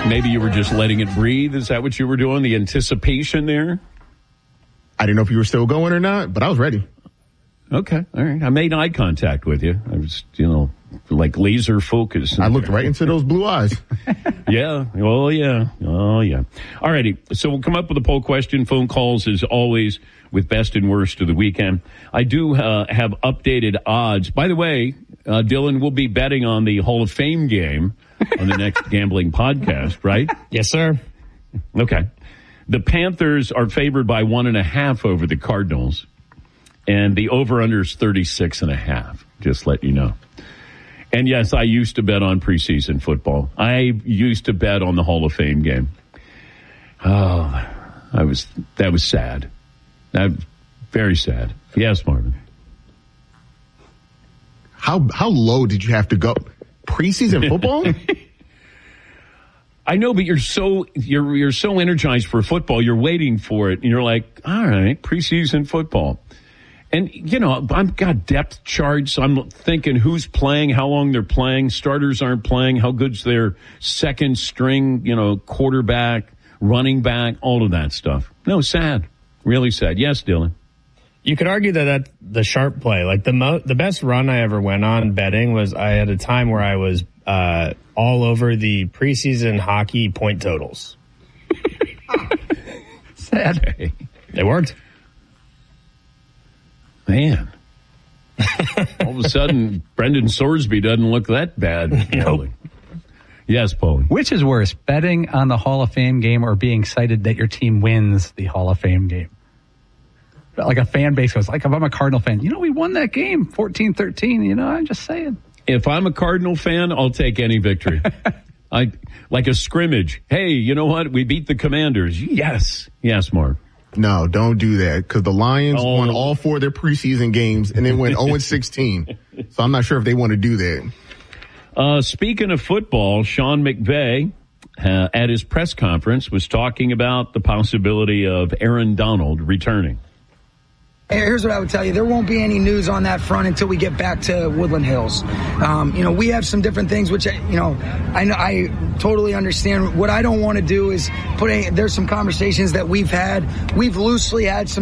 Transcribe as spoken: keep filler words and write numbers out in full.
Maybe you were just letting it breathe. Is that what you were doing? The anticipation there? I didn't know if you were still going or not, but I was ready. Okay. All right. I made eye contact with you. I was, you know, like laser focused. I looked right into those blue eyes. Yeah. Oh, yeah. Oh, yeah. All righty. So we'll come up with a poll question. Phone calls, as always, with best and worst of the weekend. I do uh, have updated odds. By the way, uh, Dylan will be betting on the Hall of Fame game on the next gambling podcast, right? Yes, sir. Okay. The Panthers are favored by one and a half over the Cardinals. And the over-under is thirty-six and a half, just let you know. And yes, I used to bet on preseason football. I used to bet on the Hall of Fame game. Oh, I was, that was sad. That, very sad. Yes, Marvin. How, how low did you have to go? Preseason football? I know, but you're so, you're, you're so energized for football. You're waiting for it. And you're like, all right, preseason football. And, you know, I've got depth charts. I'm thinking who's playing, how long they're playing. Starters aren't playing. How good's their second string, you know, quarterback, running back, all of that stuff. No, sad. Really sad. Yes, Dylan. You could argue that that's the sharp play. Like the mo- the best run I ever went on betting was I had a time where I was uh, all over the preseason hockey point totals. Sad. Okay. It worked. Man. All of a sudden, Brendan Sorsby doesn't look that bad. Nope. Yes, Paulie. Which is worse, betting on the Hall of Fame game or being excited that your team wins the Hall of Fame game? Like a fan base goes, like if I'm a Cardinal fan, you know, we won that game fourteen thirteen, you know, I'm just saying. If I'm a Cardinal fan, I'll take any victory. I like a scrimmage. Hey, you know what? We beat the Commanders. Yes. Yes, Mark. No, don't do that because the Lions oh. won all four of their preseason games and then went oh and sixteen. So I'm not sure if they want to do that. Uh, speaking of football, Sean McVay uh, at his press conference was talking about the possibility of Aaron Donald returning. Here's what I would tell you. There won't be any news on that front until we get back to Woodland Hills. Um, you know, we have some different things, which, you know, I, I totally understand. What I don't want to do is put a, there's some conversations that we've had. We've loosely had some